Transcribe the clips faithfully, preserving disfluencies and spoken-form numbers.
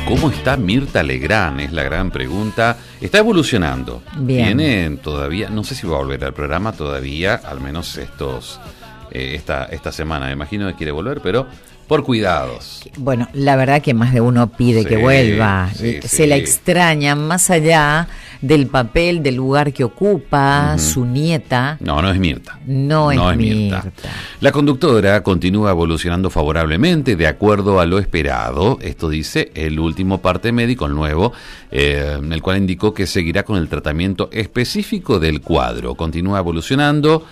¿Cómo está Mirta Legrand? Es la gran pregunta. Está evolucionando. Bien. Tiene todavía, no sé si va a volver al programa todavía, al menos estos eh, esta, esta semana. Me imagino que quiere volver, pero por cuidados. Bueno, la verdad que más de uno pide Sí, que vuelva. sí, Se sí. la extraña más allá del papel, del lugar que ocupa, Ujú. su nieta. No, no es Mirta. No es Mirta. La conductora continúa evolucionando favorablemente de acuerdo a lo esperado. Esto dice el último parte médico, el nuevo, eh, el cual indicó que seguirá con el tratamiento específico del cuadro. Continúa evolucionando.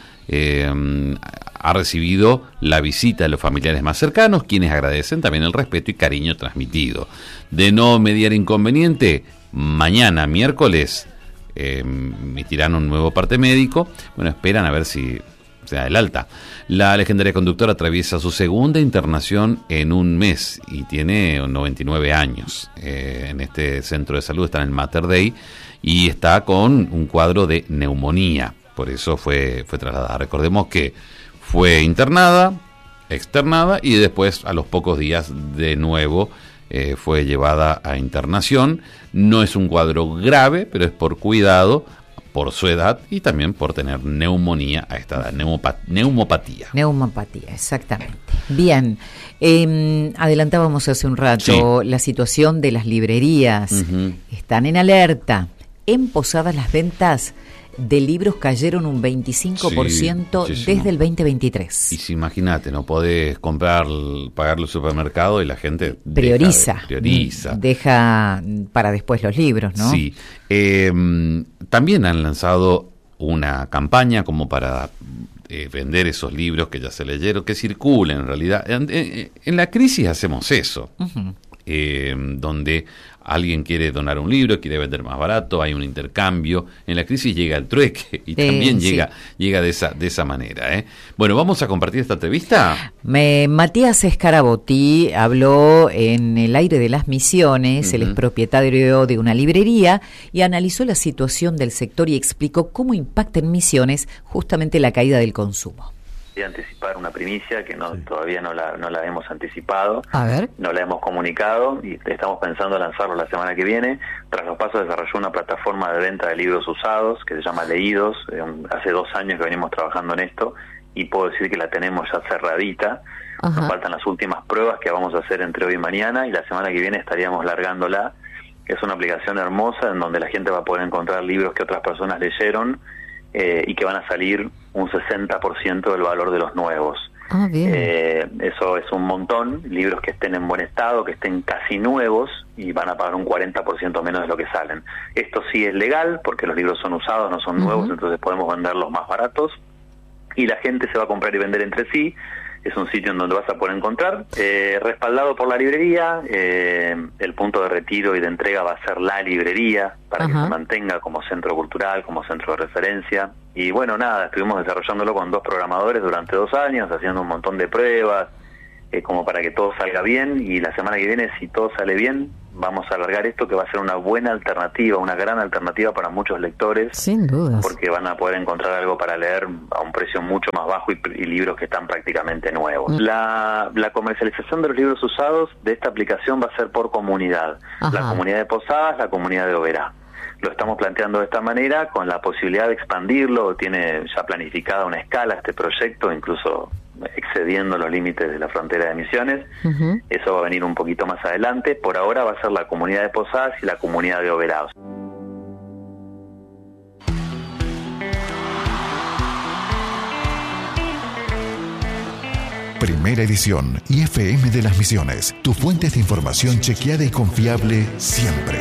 Eh, ha recibido la visita de los familiares más cercanos, quienes agradecen también el respeto y cariño transmitido. De no mediar inconveniente, mañana, miércoles, eh, emitirán un nuevo parte médico. Bueno, esperan a ver si se da el alta. La legendaria conductora atraviesa su segunda internación en un mes y tiene noventa y nueve años. Eh, en este centro de salud está en el Mater Dei y está con un cuadro de neumonía. Por eso fue, fue trasladada. Recordemos que fue internada, externada y después a los pocos días de nuevo eh, fue llevada a internación. No es un cuadro grave, pero es por cuidado, por su edad y también por tener neumonía a esta edad, neumopat- neumopatía. Neumopatía, exactamente. Bien, eh, adelantábamos hace un rato Sí. la situación de las librerías. Uh-huh. Están en alerta. En Posadas las ventas de libros cayeron un veinticinco por ciento Sí, muchísimo. desde el veinte veintitrés. Y si imagínate, no podés comprar, pagar el supermercado y la gente Prioriza. deja de- prioriza. Deja para después los libros, ¿no? Sí. Eh, también han lanzado una campaña como para eh, vender esos libros que ya se leyeron, que circulen en realidad. En, en- en la crisis hacemos eso, Ujú. eh, donde alguien quiere donar un libro, quiere vender más barato, hay un intercambio. En la crisis llega el trueque y Eh, también sí. llega, llega de esa, de esa manera. ¿eh? Bueno, vamos a compartir esta entrevista. Me- Matías Scarabotti habló en el aire de las Misiones, él es Ujú. propietario de una librería y analizó la situación del sector y explicó cómo impacta en Misiones justamente la caída del consumo. De anticipar una primicia que no, todavía no la, no la hemos anticipado, A ver. no la hemos comunicado y estamos pensando lanzarlo la semana que viene. Tras los pasos desarrolló una plataforma de venta de libros usados que se llama Leídos. Eh, un- hace dos años que venimos trabajando en esto y puedo decir que la tenemos ya cerradita. Ajá. Nos faltan las últimas pruebas que vamos a hacer entre hoy y mañana y la semana que viene estaríamos largándola. Es una aplicación hermosa en donde la gente va a poder encontrar libros que otras personas leyeron eh, y que van a salir un sesenta por ciento del valor de los nuevos. Ah, bien. Eh, eso es un montón, libros que estén en buen estado, que estén casi nuevos y van a pagar un cuarenta por ciento menos de lo que salen. Esto sí es legal porque los libros son usados, no son nuevos, Ujú. entonces podemos venderlos más baratos y la gente se va a comprar y vender entre sí. Es un sitio en donde vas a poder encontrar, eh, respaldado por la librería, eh, el punto de retiro y de entrega va a ser la librería, para Ajá. que se mantenga como centro cultural, como centro de referencia. Y bueno, nada, estuvimos desarrollándolo con dos programadores durante dos años, haciendo un montón de pruebas, eh, como para que todo salga bien, y la semana que viene, si todo sale bien, vamos a alargar esto, que va a ser una buena alternativa, una gran alternativa para muchos lectores, Sin dudas. porque van a poder encontrar algo para leer a un precio mucho más bajo y, y libros que están prácticamente nuevos. Mm. La, la comercialización de los libros usados de esta aplicación va a ser por comunidad. Ajá. La comunidad de Posadas, la comunidad de Oberá. Lo estamos planteando de esta manera, con la posibilidad de expandirlo. Tiene ya planificada una escala este proyecto, incluso excediendo los límites de la frontera de Misiones. Ujú. Eso va a venir un poquito más adelante. Por ahora va a ser la comunidad de Posadas y la comunidad de Oberá. Primera edición I F M de las Misiones, tu fuente de información chequeada y confiable siempre.